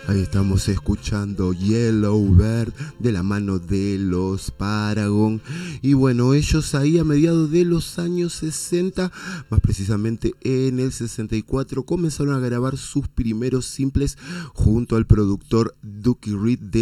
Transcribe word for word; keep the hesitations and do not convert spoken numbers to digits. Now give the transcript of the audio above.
Ahí estamos escuchando Yellowbird de la mano de los Paragon. Y bueno, ellos ahí a mediados de los años sesenta, más precisamente en el sesenta y cuatro, comenzaron a grabar sus primeros simples junto al productor Ducky Reed de